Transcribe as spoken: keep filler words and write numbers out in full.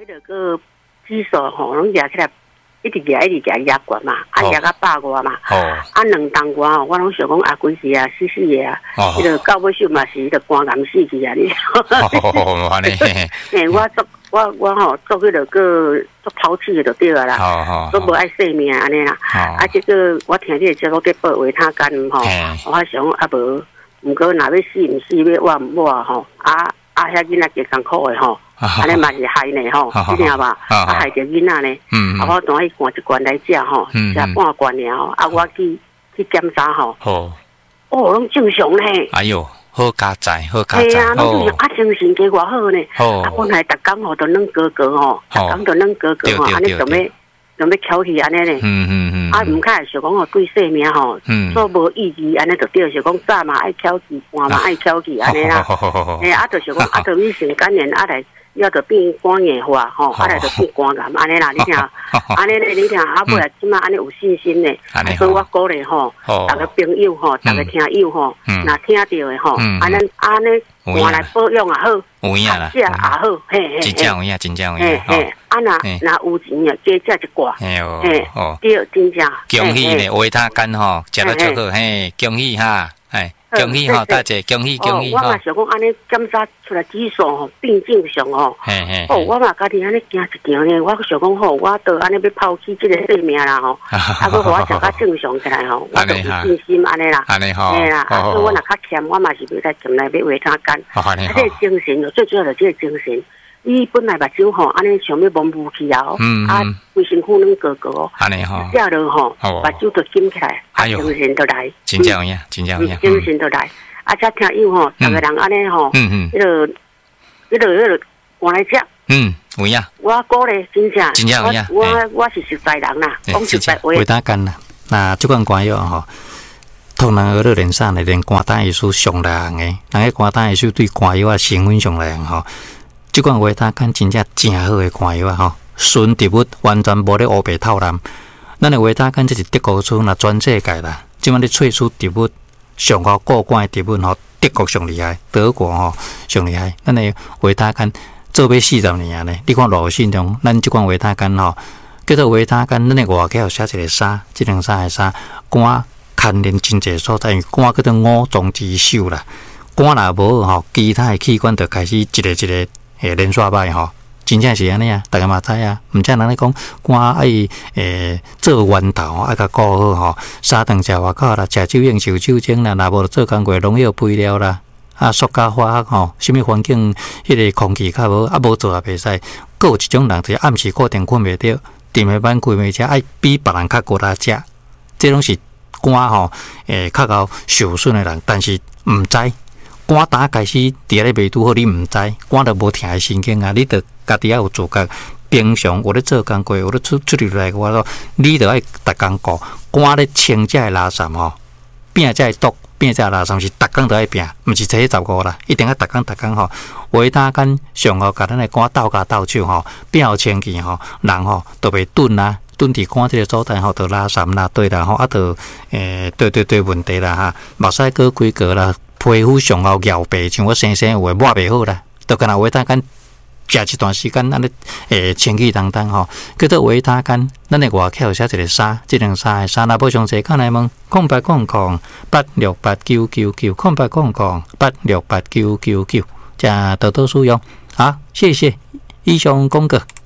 迄个个指数吼，拢压起来，一直压一直压压悬嘛，啊压到百外嘛，啊两当外吼，我拢想讲啊，几时啊，死死个啊，迄个到尾手嘛是迄个肝癌死去啊，你。 哦，安尼。 诶，我做我我吼做迄个个做抛弃的就对了啦，都无爱生命安尼啦。啊，这个我听这个节目在报维他干吼，我想啊无，毋过若要死毋死要活毋活吼，啊啊遐囡仔几艰苦的吼。安尼嘛是害呢吼，你听吧？啊害着囡仔呢，啊我当去灌一罐来食吼，食半罐尔吼，啊我去去检查吼，哦，拢正常呢。 哎哟，好加载，好加载， 系啊，拢正常，啊精神加偌好呢。啊本来逐工吼都软哥哥吼，逐工都软哥哥吼，安尼做咩做咩巧气安尼呢？嗯嗯嗯。啊毋开想讲吼对生命吼，做无意义安尼就对，想讲早嘛爱巧气，晚嘛爱巧气安尼啦。诶，啊就想讲啊，就你先感染啊来。要就变肝硬化吼，啊来就变肝癌，安尼啦，你听，安尼咧，你听，啊尾来即马安尼有信心咧，所以我鼓励吼，逐个朋友吼，逐个听友吼，若听到的吼，安尼安尼换来保养也好， 有影啦， 食也好，嘿嘿， 真正有影，真正有影， 嘿，啊若若有钱啊，加食一寡，嘿，对，真正， 恭喜咧，维他干吼，食得足好，嘿，恭喜哈，哎。恭喜哈，大姐，恭喜恭喜哈！我嘛想讲安尼检查出来指数吼变正常吼，哦，我嘛家己安尼行一行呢，我想讲吼，我都安尼要抛弃这个生命啦吼，啊，佮我食较正常起来吼，我就有信心安尼啦， 安尼吼， 嘿啦，啊，所以我若较欠，我嘛是要来进来要维他干，啊，这个精神最主要就这个精神。伊本来目睭吼，安尼想要蒙雾去啊，啊，规身躯软gorgor哦， 安尼吼， 食落吼，目睭就紧起来，啊，精神就来， 真正有影，真正有影， 精神就来，啊，才听友吼，逐个人安尼吼，嗯嗯，迄个，迄个，迄个，换来食， 嗯，有影， 我鼓励真正， 真正有影， 我我是实在人啦，讲实在话， 维他干啦，那即款肝药吼。通人儿乐连上的连肝胆医术上来行的，人个肝胆医术对肝药啊成分上来行吼。即款维他干真正真好诶肝药啊吼，纯植物完全无咧乌白透蓝。咱诶维他干这是德国出那全世界啦，即摆咧萃取植物上高过关诶植物吼，德国上厉害，德国吼上厉害。咱诶维他干做要四十年啊咧，你看鲁迅中，咱即款维他干吼，叫做维他干，咱诶外口有写一个衫，即张衫诶衫，肝牵连真济所在，肝叫做五脏之首啦。肝若无吼，其他诶器官就开始一个一个。诶，连续歹吼，真正是安尼啊！大家嘛知啊，毋则人咧讲肝爱诶做源头，爱甲顾好吼。三顿食外口啦，食酒应酬酒精啦，若无做工过农药肥料啦，啊塑胶化学吼，什物环境迄个空气较无，啊无做也袂使。佫有一种人就是暗时固定困袂着，踮下班开袂食，爱比别人较过来食，这拢是肝吼诶较高受损诶人，但是毋知。肝胆开始伫咧未拄好，你毋知，肝就无疼诶神经啊！你着家己也有自觉，平常有咧做工过，有咧出出入来我咯，你着爱逐工顾肝咧清这垃圾吼，变这毒，变这垃圾是逐工都爱变，毋是初一十五啦，一定要逐工逐工吼。维他干上好，甲咱诶肝斗甲斗手吼，变好清气吼，人吼都袂钝啊。蹲伫肝这个所在吼，得拉三啦、对啦吼，啊得诶对对对问题啦哈，目屎过几个啦。皮肤上后咬白，像我生生有诶抹袂好啦，都干那维他干食一段时间，咱咧诶清气当当吼，叫做维他干。咱诶外口写一个三，即张三诶三，若无详细看来问，空八空空八六八九九九，空八空空八六八九九九，加多多使用。好，谢谢以上公告。